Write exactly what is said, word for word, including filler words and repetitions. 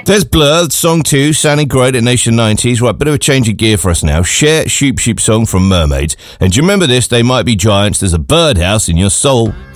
There's Blur, song two, sounding great at Nation nineties. Right, bit of a change of gear for us now. Share Shoop Shoop song from Mermaids. And do you remember this? They might be giants. There's a birdhouse in your soul.